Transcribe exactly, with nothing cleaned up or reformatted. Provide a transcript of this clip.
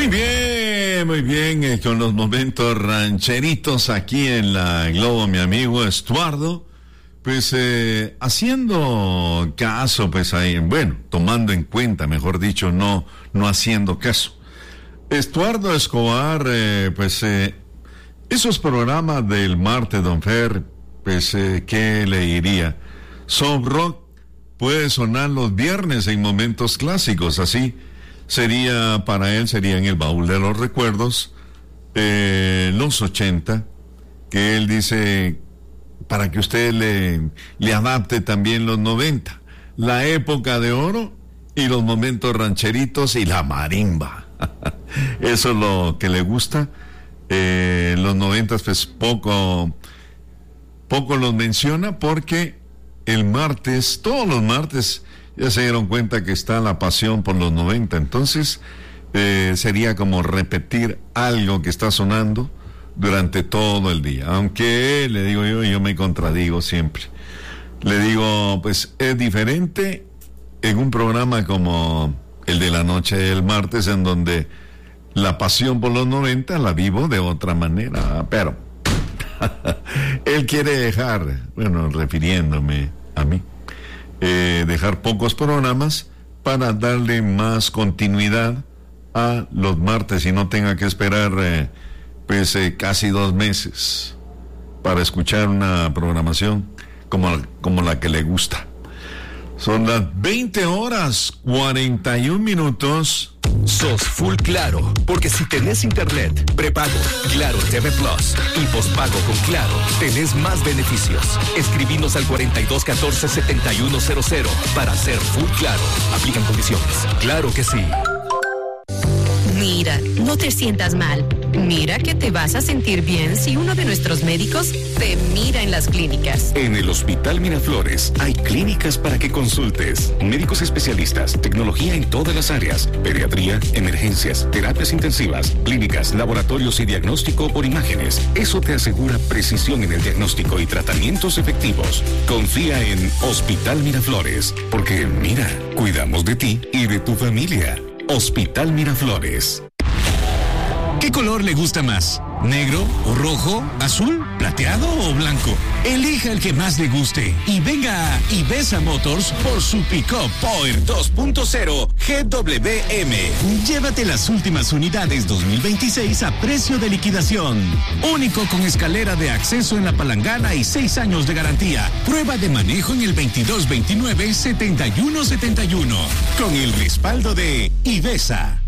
Muy bien, muy bien, eh, con los momentos rancheritos aquí en la Globo, mi amigo Estuardo, pues eh, haciendo caso, pues ahí, bueno, tomando en cuenta, mejor dicho, no, no haciendo caso. Estuardo Escobar, eh, pues eh, esos programas del martes, don Fer, pues eh, ¿qué le diría? Soft rock puede sonar los viernes en momentos clásicos, así sería para él, sería en el baúl de los recuerdos, eh, los ochenta, que él dice, para que usted le, le adapte también los noventa, la época de oro y los momentos rancheritos y la marimba. Eso es lo que le gusta. Eh, los noventas pues poco, poco los menciona porque el martes, todos los martes, ya se dieron cuenta que está la pasión por los noventa, entonces eh, sería como repetir algo que está sonando durante todo el día, aunque le digo yo, yo me contradigo siempre, le digo, pues es diferente en un programa como el de la noche del martes, en donde la pasión por los noventa la vivo de otra manera, pero él quiere dejar, bueno, refiriéndome a mí, Eh, dejar pocos programas para darle más continuidad a los martes y no tenga que esperar eh, pues eh, casi dos meses para escuchar una programación como, como la que le gusta. Son las veinte horas cuarenta y un minutos. Sos full Claro, porque si tenés internet, prepago, Claro T V Plus y pospago con Claro, tenés más beneficios. Escribinos al cuarenta y dos catorce setenta y uno cero cero para ser full Claro. Aplican condiciones. Claro que sí. Mira, no te sientas mal. Mira que te vas a sentir bien si uno de nuestros médicos te mira en las clínicas. En el Hospital Miraflores hay clínicas para que consultes. Médicos especialistas, tecnología en todas las áreas, pediatría, emergencias, terapias intensivas, clínicas, laboratorios y diagnóstico por imágenes. Eso te asegura precisión en el diagnóstico y tratamientos efectivos. Confía en Hospital Miraflores, porque mira, cuidamos de ti y de tu familia. Hospital Miraflores. ¿Qué color le gusta más? ¿Negro o rojo? ¿Azul? ¿Plateado o blanco? Elija el que más le guste y venga a Ivesa Motors por su Pick-up Power dos punto cero G W M. Llévate las últimas unidades dos mil veintiséis a precio de liquidación. Único con escalera de acceso en la palangana y seis años de garantía. Prueba de manejo en el veintidós veintinueve setenta y uno setenta y uno. Con el respaldo de Ivesa.